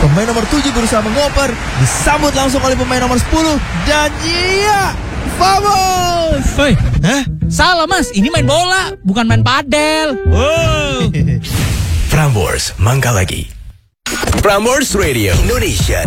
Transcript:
Pemain nomor 7 berusaha mengoper, disambut langsung oleh pemain nomor 10 dan iya, vamos. Woi, salah mas, ini main bola, bukan main padel. Prambors, Mangga Lagi. Prambors Radio Indonesia.